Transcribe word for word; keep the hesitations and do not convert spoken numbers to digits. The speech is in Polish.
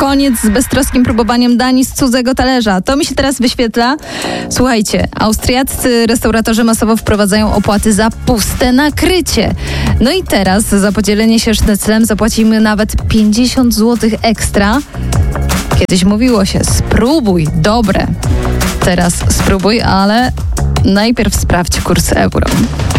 koniec z beztroskim próbowaniem dani z cudzego talerza. To mi się teraz wyświetla. Słuchajcie, austriaccy restauratorzy masowo wprowadzają opłaty za puste nakrycie. No i teraz za podzielenie się sznyclem zapłacimy nawet pięćdziesiąt złotych ekstra. Kiedyś mówiło się, spróbuj, dobre. Teraz spróbuj, ale najpierw sprawdź kurs euro.